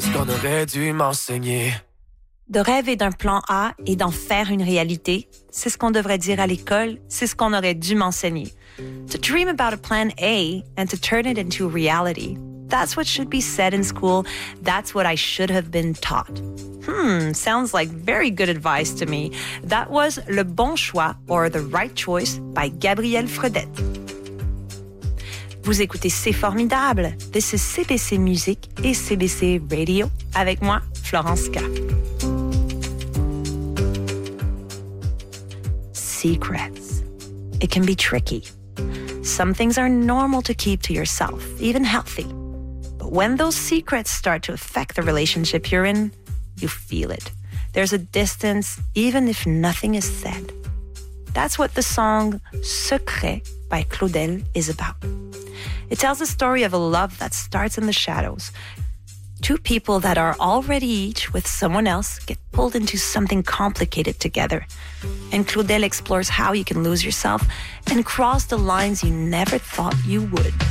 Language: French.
ce qu'on aurait dû m'enseigner. De rêver d'un plan A et d'en faire une réalité, c'est ce qu'on devrait dire à l'école, c'est ce qu'on aurait dû m'enseigner. To dream about a plan A and to turn it into reality. That's what should be said in school. That's what I should have been taught. Sounds like very good advice to me. That was Le Bon Choix or The Right Choice by Gabrielle Fredette. Vous écoutez C'est formidable. This is CBC Musique et CBC Radio. Avec moi, Florence K. Secrets. It can be tricky. Some things are normal to keep to yourself, even healthy. But when those secrets start to affect the relationship you're in, you feel it. There's a distance, even if nothing is said. That's what the song Secret by Claudel is about. It tells the story of a love that starts in the shadows. Two people that are already each with someone else get pulled into something complicated together. And Claudel explores how you can lose yourself and cross the lines you never thought you would.